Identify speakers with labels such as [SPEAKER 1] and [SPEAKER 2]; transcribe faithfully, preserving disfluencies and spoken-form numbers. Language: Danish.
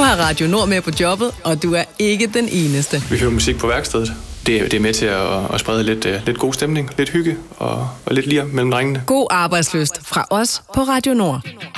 [SPEAKER 1] har Radio Nord med på jobbet, og du er ikke den eneste.
[SPEAKER 2] Vi hører musik på værkstedet. Det, det er med til at, at sprede lidt, lidt god stemning, lidt hygge og, og lidt lir mellem drengene.
[SPEAKER 1] God arbejdslyst fra os på Radio Nord.